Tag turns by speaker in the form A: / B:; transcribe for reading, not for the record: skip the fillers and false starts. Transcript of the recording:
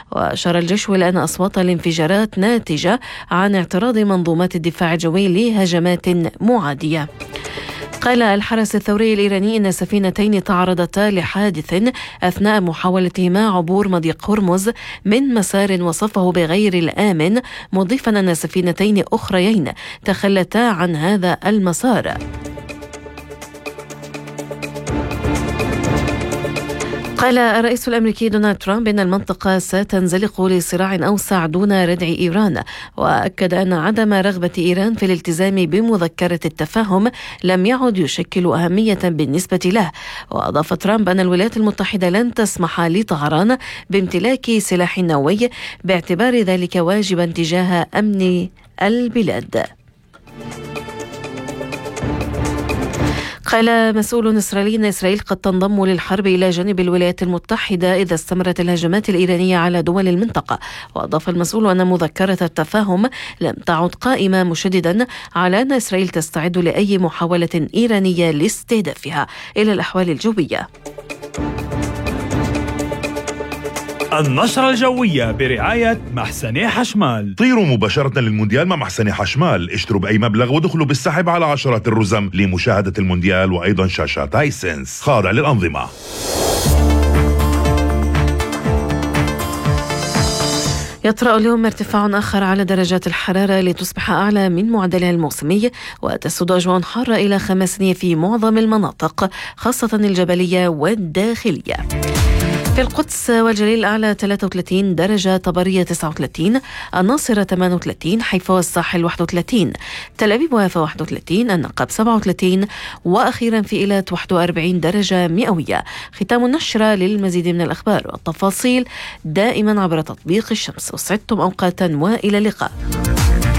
A: وأشار الجيش إلى أن أصوات الانفجارات ناتجة عن اعتراض منظومات الدفاع الجوي لهجمات معادية. قال الحرس الثوري الإيراني إن سفينتين تعرضتا لحادث أثناء محاولتهما عبور مضيق هرمز من مسار وصفه بغير الآمن، مضيفا أن سفينتين أخريين تخلتا عن هذا المسار. قال الرئيس الأمريكي دونالد ترامب إن المنطقة ستنزلق لصراع أوسع دون ردع إيران، وأكد أن عدم رغبة إيران في الالتزام بمذكرة التفاهم لم يعد يشكل أهمية بالنسبة له. وأضاف ترامب أن الولايات المتحدة لن تسمح لطهران بامتلاك سلاح نووي باعتبار ذلك واجبا تجاه أمن البلاد. قال مسؤول إسرائيلي إن إسرائيل قد تنضم للحرب إلى جانب الولايات المتحدة إذا استمرت الهجمات الإيرانية على دول المنطقة. وأضاف المسؤول أن مذكرة التفاهم لم تعد قائمة، مشددا على أن إسرائيل تستعد لأي محاولة إيرانية لاستهدافها. إلى الأحوال الجوية.
B: النشرة الجوية برعاية محسن حشمال.
C: طيروا مباشرة للمونديال مع محسن حشمال، اشتروا بأي مبلغ ودخلوا بالسحب على عشرات الرزم لمشاهدة المونديال وأيضا شاشات هايسنس خاضع للأنظمة.
A: يطرأ اليوم ارتفاع آخر على درجات الحرارة لتصبح أعلى من معدلها الموسمي، وتسود أجواء حارة إلى خماسينية في معظم المناطق خاصة الجبلية والداخلية. في القدس والجليل الأعلى 33 درجة، طبرية 39، الناصرة 38، حيفا والساحل 31، تل أبيب ويافا 31، النقب 37، وأخيرا في إيلات 41 درجة مئوية. ختام النشرة. للمزيد من الأخبار والتفاصيل دائما عبر تطبيق الشمس. وسعدتم أوقاتا وإلى اللقاء.